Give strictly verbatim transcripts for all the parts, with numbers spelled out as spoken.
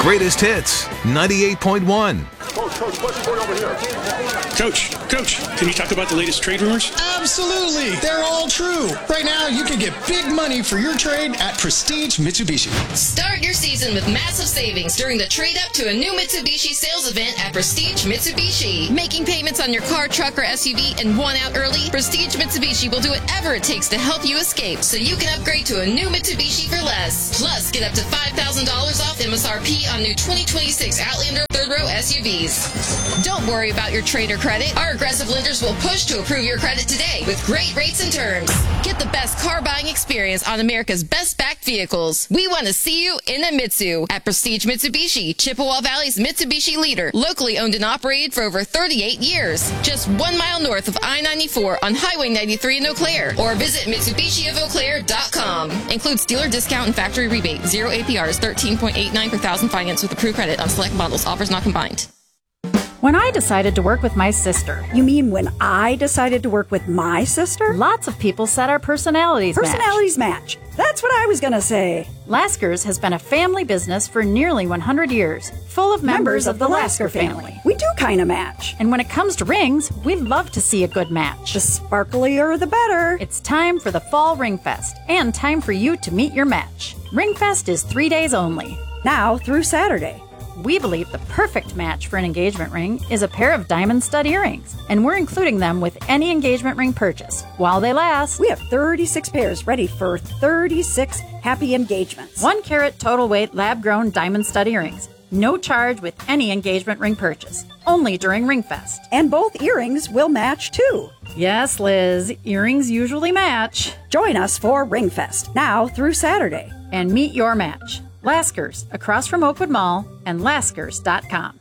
greatest hits, ninety-eight point one. Coach, coach, question for you over here. Coach, coach, can you talk about the latest trade rumors? Absolutely. They're all true. Right now, you can get big money for your trade at Prestige Mitsubishi. Start your season with massive savings during the trade up to a new Mitsubishi sales event at Prestige Mitsubishi. Making payments on your car, truck, or S U V and want out early? Prestige Mitsubishi will do whatever it takes to help you escape so you can upgrade to a new Mitsubishi for less. Plus, get up to five thousand dollars off M S R P on new twenty twenty-six Outlander third row S U Vs. Don't worry about your trade or credit. Our aggressive lenders will push to approve your credit today with great rates and terms. Get the best car buying experience on America's best backed vehicles. We want to see you in a Mitsu at Prestige Mitsubishi, Chippewa Valley's Mitsubishi leader, locally owned and operated for over thirty-eight years. Just one mile north of I ninety-four on Highway ninety-three in Eau Claire, or visit Mitsubishi of Eau Claire dot com. Includes dealer discount and factory rebate. Zero A P Rs, thirteen point eight nine per thousand finance with approved credit on select models. Offers not combined. When I decided to work with my sister. You mean when I decided to work with my sister? Lots of people said our personalities match. Personalities match. That's what I was going to say. Laskers has been a family business for nearly one hundred years, full of members, members of, of the, the Lasker, Lasker family. family. We do kind of match. And when it comes to rings, we love to see a good match. The sparklier, the better. It's time for the Fall Ring Fest, and time for you to meet your match. Ring Fest is three days only. Now through Saturday. We believe the perfect match for an engagement ring is a pair of diamond stud earrings, and we're including them with any engagement ring purchase while they last. We have thirty-six pairs ready for thirty-six happy engagements. One carat total weight lab-grown diamond stud earrings. No charge with any engagement ring purchase. Only during Ring Fest. And both earrings will match too. Yes, Liz, earrings usually match. Join us for Ring Fest now through Saturday. And meet your match. Laskers, across from Oakwood Mall, and laskers dot com.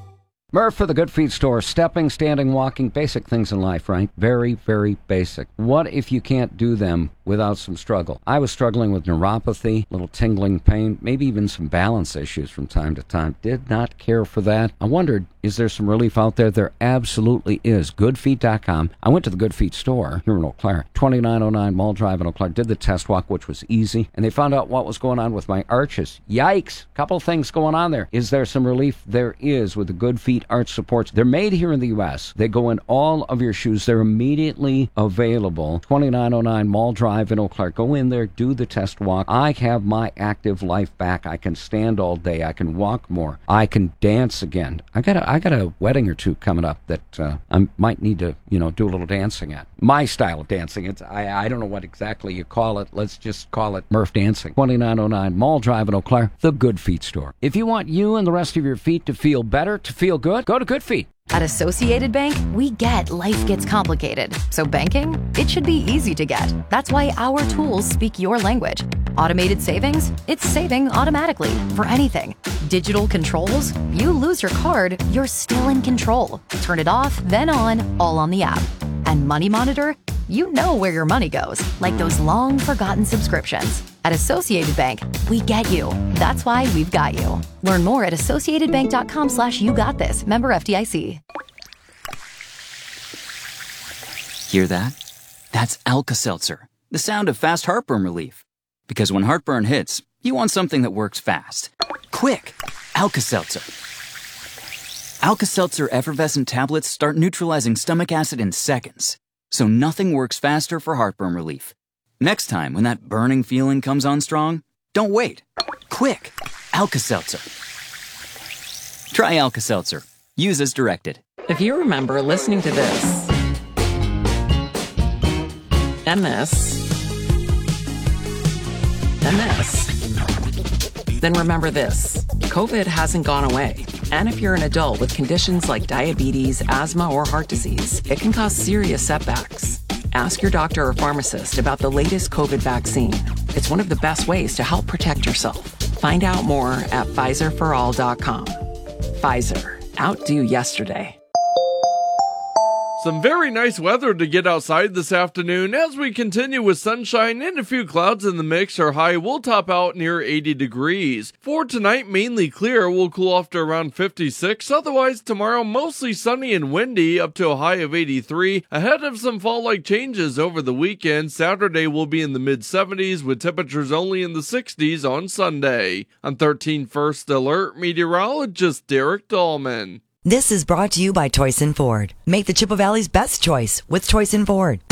Murph for the Good Feet store. Stepping, standing, walking, basic things in life, right? Very, very basic. What if you can't do them without some struggle? I was struggling with neuropathy, little tingling pain, maybe even some balance issues from time to time. Did not care for that. I wondered, is there some relief out there? There absolutely is. good feet dot com. I went to the Good Feet store here in Eau Claire, twenty-nine oh nine Mall Drive in Eau Claire, did the test walk, which was easy, and they found out what was going on with my arches. Yikes! Couple things going on there. Is there some relief? There is with the Good Feet arch supports. They're made here in the U S. They go in all of your shoes. They're immediately available. twenty-nine oh nine Mall Drive in Eau Claire. Go in there, do the test walk. I have my active life back. I can stand all day. I can walk more. I can dance again. I got a, I got a wedding or two coming up that uh, I might need to, you know, do a little dancing at. My style of dancing. It's I, I don't know what exactly you call it. Let's just call it Murph dancing. twenty-nine oh nine Mall Drive in Eau Claire, the Good Feet store. If you want you and the rest of your feet to feel better, to feel good, go to Good Feet. At Associated Bank, we get life gets complicated. So banking, it should be easy to get. That's why our tools speak your language. Automated savings, it's saving automatically for anything. Digital controls, you lose your card, you're still in control. Turn it off, then on, all on the app. And Money Monitor, you know where your money goes, like those long forgotten subscriptions. At Associated Bank, we get you. That's why we've got you. Learn more at associated bank dot com slash you got this. Member F D I C. Hear that? That's Alka-Seltzer, the sound of fast heartburn relief. Because when heartburn hits, you want something that works fast. Quick! Alka-Seltzer. Alka-Seltzer effervescent tablets start neutralizing stomach acid in seconds. So nothing works faster for heartburn relief. Next time, when that burning feeling comes on strong, don't wait. Quick! Alka-Seltzer. Try Alka-Seltzer. Use as directed. If you remember listening to this, and this, and this, then remember this. COVID hasn't gone away. And if you're an adult with conditions like diabetes, asthma, or heart disease, it can cause serious setbacks. Ask your doctor or pharmacist about the latest COVID vaccine. It's one of the best ways to help protect yourself. Find out more at Pfizer for all dot com. Pfizer. Outdo yesterday. Some very nice weather to get outside this afternoon as we continue with sunshine and a few clouds in the mix. Our high will top out near eighty degrees. For tonight, mainly clear, we'll cool off to around fifty-six. Otherwise, tomorrow, mostly sunny and windy, up to a high of eighty-three. Ahead of some fall-like changes over the weekend, Saturday will be in the mid-seventies with temperatures only in the sixties on Sunday. I'm thirteen First Alert meteorologist Derek Dahlman. This is brought to you by Toyson Ford. Make the Chippewa Valley's best choice with Toyson Ford.